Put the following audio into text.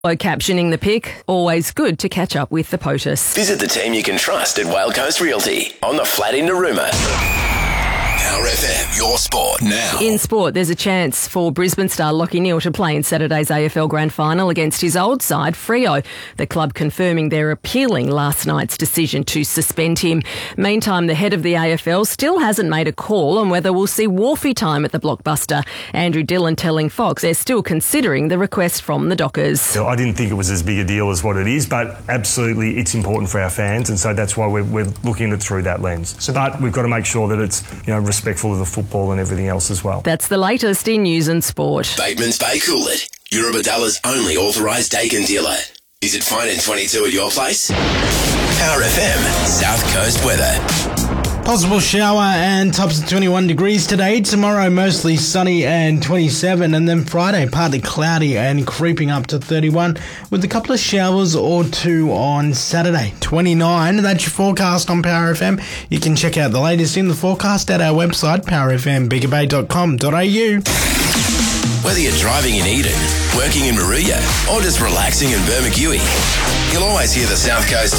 Captioning the pick, always good to catch up with the POTUS. Visit the team you can trust at Whale Coast Realty on the flat in Narooma. Power FM, your sport now. In sport, there's a chance for Brisbane star Lachie Neale to play in Saturday's AFL Grand Final against his old side, Freo. The club confirming they're appealing last night's decision to suspend him. Meantime, the head of the AFL still hasn't made a call on whether we'll see Wharfie time at the Blockbuster. Andrew Dillon telling Fox they're still considering the request from the Dockers. I didn't think it was as big a deal as what it is, but absolutely it's important for our fans, and so that's why we're looking at it through that lens. But we've got to make sure that it's respectful of the football and everything else as well. That's the latest in news and sport. Bateman's Bay Coolett, Eurobadalla's only authorised Dakin dealer. Is it fine in 22 at your place? Power FM, South Coast weather. Possible shower and tops of 21 degrees today. Tomorrow mostly sunny and 27, and then Friday partly cloudy and creeping up to 31 with a couple of showers or two on Saturday. 29, that's your forecast on Power FM. You can check out the latest in the forecast at our website powerfmbigabay.com.au. Whether you're driving in Eden, working in Maruya, or just relaxing in Bermagui, you'll always hear the South Coast